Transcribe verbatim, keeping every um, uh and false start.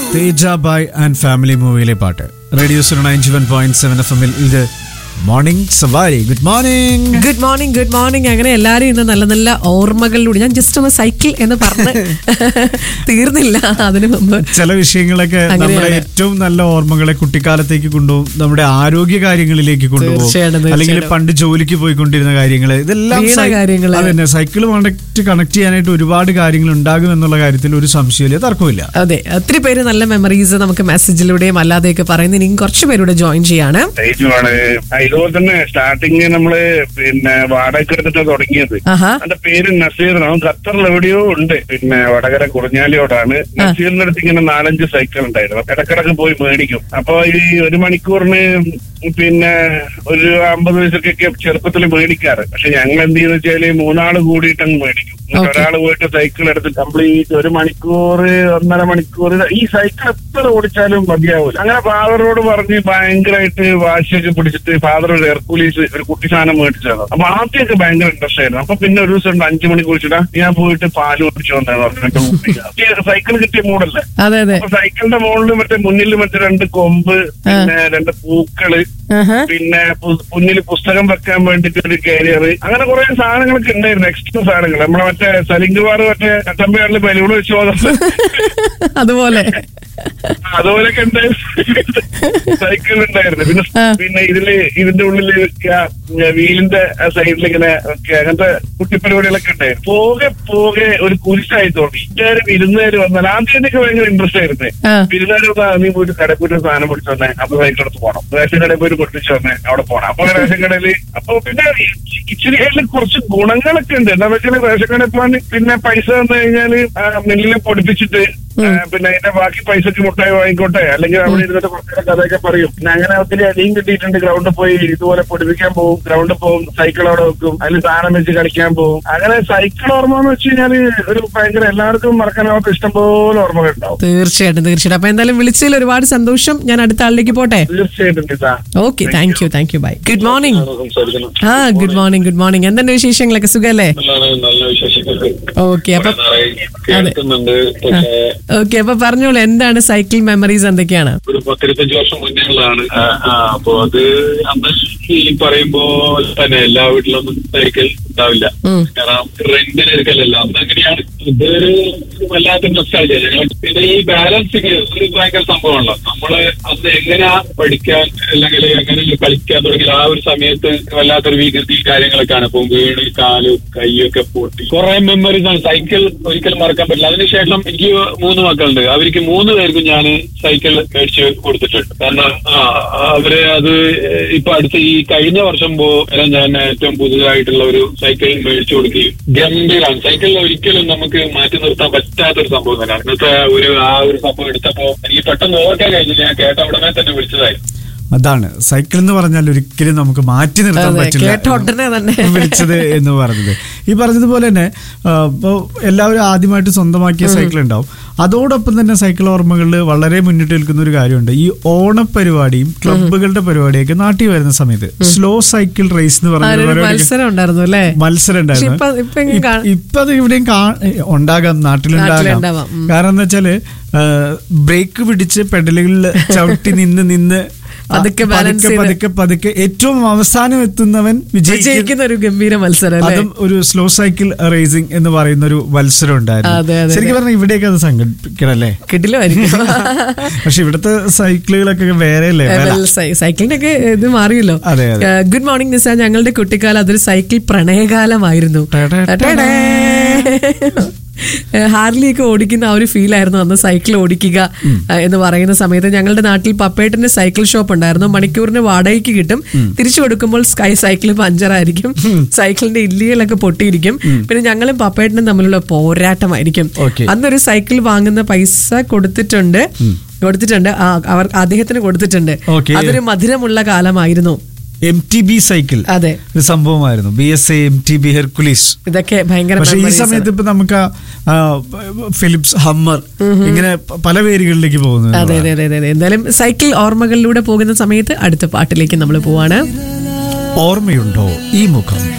തേജാബായ് and family മൂവിയിലെ പാട്ട് radio സുന ninety one point seven F എമ്മിൽ ഇത് മോർണിംഗ് സവാരി. Good morning good morning good morning അങ്ങനെ എല്ലാരും ഇന്ന് നല്ല നല്ല ഓർമ്മകളിലൂടെ ഞാൻ ജസ്റ്റ് ഒന്ന് സൈക്കിൾ എന്ന് പറഞ്ഞ് തീർന്നില്ല അതിനു മുമ്പ് ചില വിഷയങ്ങളൊക്കെ നമ്മുടെ ഏറ്റവും നല്ല ഓർമ്മകളെ കുട്ടിക്കാലത്തേക്ക് കൊണ്ടുപോകും, നമ്മുടെ ആരോഗ്യ കാര്യങ്ങളിലേക്ക് കൊണ്ടുപോകും, അല്ലെങ്കിൽ പണ്ട് ജോലിക്ക് പോയിക്കൊണ്ടിരുന്ന കാര്യങ്ങള്, ഇതെല്ലാം അതന്നെ സൈക്കിളുമായിട്ട് കണക്ട് ചെയ്യാനായിട്ട് ഒരുപാട് കാര്യങ്ങൾ ഉണ്ടാകും എന്നുള്ള കാര്യത്തിൽ ഒരു സംശയമില്ല, തർക്കമില്ല. അതെ, ഒത്തിരി പേര് നല്ല മെമ്മറീസ് നമുക്ക് മെസ്സേജിലൂടെയും അല്ലാതെയൊക്കെ പറയുന്നത്. ഇനിയും കുറച്ച് പേരുടെ ജോയിൻ ചെയ്യാണ്. ഇതുപോലെ തന്നെ സ്റ്റാർട്ടിങ് നമ്മള് പിന്നെ വാടക എടുത്തിട്ട് തുടങ്ങിയത്. എന്റെ പേര് നസീർ, അവൻ ഖത്തറിൽ എവിടെയോ ഉണ്ട്, പിന്നെ വടകര കുറിഞ്ഞാലിയോടാണ്. നസീറിന്റെ അടുത്ത് ഇങ്ങനെ നാലഞ്ച് സൈക്കിൾ ഉണ്ടായിരുന്നു, ഇടക്കിടക്ക് പോയി മേടിക്കും. അപ്പൊ ഈ ഒരു മണിക്കൂറിന് പിന്നെ ഒരു അമ്പത് വയസ്സൊക്കെ ചെറുപ്പത്തിൽ മേടിക്കാറ്. പക്ഷെ ഞങ്ങൾ എന്ത് ചെയ്യുന്ന വെച്ചാല് മൂന്നാള് കൂടിയിട്ട് അങ്ങ് മേടിക്കും. ഒരാൾ പോയിട്ട് സൈക്കിൾ എടുത്ത് കംപ്ലീറ്റ് ഒരു മണിക്കൂർ ഒന്നര മണിക്കൂർ ഈ സൈക്കിൾ എത്ര ഓടിച്ചാലും മതിയാവൂല. അങ്ങനെ ഫാദറോട് പറഞ്ഞ് ഭയങ്കരമായിട്ട് വാശിയൊക്കെ പിടിച്ചിട്ട് ഫാദർ ഒരു ഹെർക്കുലീസ് ഒരു കുട്ടി സാധനം മേടിച്ചത്. അപ്പൊ ആദ്യമൊക്കെ ഭയങ്കര ഇൻട്രസ്റ്റ് ആയിരുന്നു. അപ്പൊ പിന്നെ ഒരു ദിവസം ഉണ്ട് അഞ്ചു മണി കുടിച്ചിട്ടാ ഞാൻ പോയിട്ട് പാല് കുടിച്ചു വന്നേന്ന്. സൈക്കിൾ കിട്ടിയ മൂടല്ലേ. അപ്പൊ സൈക്കിളിന്റെ മുകളിൽ മറ്റേ മുന്നിൽ മറ്റേ രണ്ട് കൊമ്പ്, പിന്നെ രണ്ട് പൂക്കള്, പിന്നെ മുന്നിൽ പുസ്തകം വെക്കാൻ വേണ്ടിട്ട് ഒരു കാരിയർ, അങ്ങനെ കുറെ സാധനങ്ങളൊക്കെ ഉണ്ടായിരുന്നു, എക്സ്ട്രാ സാധനങ്ങൾ. നമ്മളെ മറ്റേ സലിംഗുവാറ് മറ്റേ കട്ടമ്പയാറിൽ ബലൂണ് വെച്ച് അതുപോലെ അതുപോലൊക്കെ ഉണ്ടായിരുന്നു. സൈക്കിൾ ഉണ്ടായിരുന്നു. പിന്നെ പിന്നെ ഇതില് ഇതിന്റെ ഉള്ളില് വീലിന്റെ സൈഡിൽ ഇങ്ങനെ അങ്ങനത്തെ കുട്ടിപ്പരിപാടികളൊക്കെ ഉണ്ടായിരുന്നു. പോകെ പോകെ ഒരു കുരിശായി തോന്നി. ഇറ്റാര് വിരുന്നുകാര് വന്നാൽ ആദ്യമൊക്കെ ഭയങ്കര ഇൻട്രസ്റ്റ് ആയിരുന്നു. വിരുന്നുകാര് വന്നാൽ നീ പോയിട്ട് കടയിൽ പോയിട്ട് സാധനം പിടിച്ചു വന്നേ, അപ്പൊ സൈക്കിൾ എടുത്ത് പോകണം, റേഷൻ കടയിൽ പോയിട്ട് പൊട്ടിച്ചു വന്നേ, അവിടെ പോകണം. അപ്പൊ റേഷൻ കടയില് അപ്പൊ പിന്നെ ഇച്ചിരി കുറച്ച് ഗുണങ്ങളൊക്കെ ഉണ്ട്. എന്താ വെച്ചാൽ റേഷൻ കടയിൽ പോകാൻ പിന്നെ പൈസ തന്നു കഴിഞ്ഞാല് മില്ലിൽ പൊടിപ്പിച്ചിട്ട് പിന്നെ അതിന്റെ ബാക്കി പൈസക്ക് മുട്ടായി വാങ്ങിക്കോട്ടെ, അല്ലെങ്കിൽ അവിടെ ഇരുന്നിട്ട് കുറച്ചൊക്കെ കഥയൊക്കെ പറയും. പിന്നെ അങ്ങനെ ഒത്തിരി അടിയും കിട്ടിയിട്ടുണ്ട്. ഗ്രൗണ്ടിൽ പോയി ഇതുപോലെ പൊടിപ്പിക്കാൻ പോകും, ഗ്രൗണ്ടിൽ പോകും, സൈക്കിൾ അവിടെ വെക്കും, അതിൽ സാധനം വെച്ച് കളിക്കാൻ പോകും. അങ്ങനെ സൈക്കിൾ ഓർമ്മ എന്ന് വെച്ച് കഴിഞ്ഞാല് ഒരു ഭയങ്കര എല്ലാവർക്കും മറക്കാനാവാത്ത ഇഷ്ടംപോലെ ഓർമ്മകൾ ഉണ്ടാവും. തീർച്ചയായിട്ടും തീർച്ചയായിട്ടും. അപ്പൊ എന്തായാലും വിളിച്ചതിൽ ഒരുപാട് സന്തോഷം. ഞാൻ അടുത്ത ആളിലേക്ക് പോട്ടെ. തീർച്ചയായിട്ടും. Okay, thank you thank you by. Good morning. ആ ഗുഡ് മോർണിംഗ് ഗുഡ് മോർണിംഗ്. എന്തുണ്ട് വിശേഷങ്ങളൊക്കെ? സുഖല്ലേ? ഓക്കെ അപ്പൊ ഓക്കെ അപ്പൊ പറഞ്ഞോളൂ, എന്താണ് സൈക്കിൾ മെമ്മറീസ്, എന്തൊക്കെയാണ്? ഒരു പത്തിരുപത്തഞ്ച് വർഷം മുന്നേയുള്ളതാണ്. അപ്പൊ അത് അന്ന് ഈ പറയുമ്പോ തന്നെ എല്ലാ വീട്ടിലൊന്നും സൈക്കിൾ ഉണ്ടാവില്ല, കാരണം റെന്റിന് എടുക്കലല്ല. അന്ന് അങ്ങനെയാണ്. ഇതൊരു വല്ലാത്ത നൊസ്റ്റാൾജിയ. പിന്നെ ഈ ബാലൻസിങ് ഒരു ഭയങ്കര സംഭവമാണല്ലോ. നമ്മള് അന്ന് എങ്ങനെയാ പഠിക്കാൻ അല്ലെങ്കിൽ എങ്ങനെ കളിക്കാൻ തുടങ്ങി ആ ഒരു സമയത്ത് വല്ലാത്തൊരു വികൃതി കാര്യങ്ങളൊക്കെയാണ്. ഇപ്പൊ വീണ് കാലും കൈയൊക്കെ പൊട്ടി കുറെ മെമ്മറീസ് ആണ്. സൈക്കിൾ ഒരിക്കലും മറക്കാൻ പറ്റില്ല. അതിനുശേഷം എനിക്ക് മൂന്ന് മക്കളുണ്ട്. അവർക്ക് മൂന്ന് പേർക്കും ഞാൻ സൈക്കിൾ മേടിച്ച് കൊടുത്തിട്ടുണ്ട്. കാരണം അവര് അത് ഇപ്പൊ അടുത്ത് ഈ കഴിഞ്ഞ വർഷം പോ ഞാൻ ഏറ്റവും പുതുതായിട്ടുള്ള ഒരു സൈക്കിൾ മേടിച്ചു കൊടുക്കുകയും ഗംഭീരാണ്. സൈക്കിളിൽ ഒരിക്കലും നമുക്ക് മാറ്റി നിർത്താൻ പറ്റാത്തൊരു സംഭവം തന്നെയാണ്. ഇന്നത്തെ ഒരു ആ ഒരു സംഭവം എടുത്തപ്പോ എനിക്ക് പെട്ടെന്ന് ഓർക്കാൻ കഴിഞ്ഞില്ല. ഞാൻ കേട്ട ഉടനെ തന്നെ വിളിച്ചതായിരുന്നു. അതാണ് സൈക്കിൾ എന്ന് പറഞ്ഞാൽ ഒരിക്കലും നമുക്ക് മാറ്റി നിർത്താൻ പറ്റില്ല വിളിച്ചത് എന്ന് പറഞ്ഞത്. ഈ പറഞ്ഞതുപോലെ തന്നെ ഇപ്പോൾ എല്ലാവരും ആദ്യമായിട്ട് സ്വന്തമാക്കിയ സൈക്കിൾ ഉണ്ടാവും. അതോടൊപ്പം തന്നെ സൈക്കിൾ ഓർമ്മകളിൽ വളരെ മുന്നിട്ട് നിൽക്കുന്ന ഒരു കാര്യമുണ്ട്. ഈ ഓണപ്പരിപാടിയും ക്ലബുകളുടെ പരിപാടിയൊക്കെ നാട്ടിൽ വരുന്ന സമയത്ത് സ്ലോ സൈക്കിൾ റേസ് എന്ന് പറഞ്ഞ മത്സരം ഉണ്ടായിരുന്നു. ഇപ്പൊ അത് ഇവിടെയും ഉണ്ടാകാം, നാട്ടിലുണ്ടാകാം. കാരണം എന്താ വെച്ചാല് ബ്രേക്ക് പിടിച്ച് പെഡലുകളിൽ ചവിട്ടി നിന്ന് നിന്ന് പതുക്കെ പതുക്കെ പതുക്കെ ഏറ്റവും അവസാനം എത്തുന്നവൻ വിജയിക്കുന്ന ഒരു ഗംഭീര മത്സരം. അതും ഒരു സ്ലോ സൈക്കിൾ റേസിംഗ് എന്ന് പറയുന്ന ഒരു മത്സരം ഉണ്ടായിരുന്നു. ശരിക്കും പറഞ്ഞാൽ ഇവിടെയൊക്കെ അത് സംഘടിപ്പിക്കണല്ലേ, കിട്ടില്ലായിരിക്കും. പക്ഷെ ഇവിടുത്തെ സൈക്കിളുകളൊക്കെ വേറെ അല്ലേ, സൈക്കിളിന്റെ ഒക്കെ ഇത് മാറിയല്ലോ. ഗുഡ് മോർണിംഗ് നിസ, ഞങ്ങളുടെ കുട്ടിക്കാലം അതൊരു സൈക്കിൾ പ്രണയകാലമായിരുന്നു. ഹാർലി ഒക്കെ ഓടിക്കുന്ന ആ ഒരു ഫീൽ ആയിരുന്നു അന്ന് സൈക്കിൾ ഓടിക്കുക എന്ന് പറയുന്ന സമയത്ത്. ഞങ്ങളുടെ നാട്ടിൽ പപ്പേട്ടന്റെ സൈക്കിൾ ഷോപ്പ് ഉണ്ടായിരുന്നു. മണിക്കൂറിന് വാടകയ്ക്ക് കിട്ടും. തിരിച്ചു കൊടുക്കുമ്പോൾ സ്കൈ സൈക്കിൾ പഞ്ചറായിരിക്കും, സൈക്കിളിന്റെ ഇല്ലികളൊക്കെ പൊട്ടിയിരിക്കും. പിന്നെ ഞങ്ങളും പപ്പേട്ടനും തമ്മിലുള്ള പോരാട്ടമായിരിക്കും. അന്നൊരു സൈക്കിൾ വാങ്ങുന്ന പൈസ കൊടുത്തിട്ടുണ്ട് കൊടുത്തിട്ടുണ്ട് അവർ അദ്ദേഹത്തിന് കൊടുത്തിട്ടുണ്ട്. അതൊരു മധുരമുള്ള കാലമായിരുന്നു. എം ടി ബി സൈക്കിൾ അതെ ഒരു സംഭവമായിരുന്നു. B S A, M T B, Hercules, ഇതൊക്കെ ഭയങ്കര. പക്ഷെ ഈ സമയത്ത് ഇപ്പൊ നമുക്ക് ഫിലിപ്സ്, ഹമ്മർ, ഇങ്ങനെ പല പേരുകളിലേക്ക് പോകുന്നു. അതെ അതെ അതെ അതെ. എന്തായാലും സൈക്കിൾ ഓർമ്മകളിലൂടെ പോകുന്ന സമയത്ത് അടുത്ത പാട്ടിലേക്ക് നമ്മൾ പോവാണ്. ഓർമ്മയുണ്ടോ ഈ മുഖം?